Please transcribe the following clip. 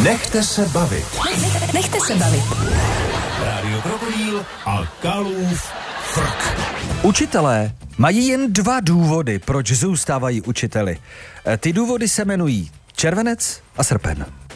Nechte se bavit. Nechte se bavit. Rádio Krokodýl a Kalův frk. Učitelé mají jen 2 důvody, proč zůstávají učiteli. Ty důvody se jmenují červenec a srpen.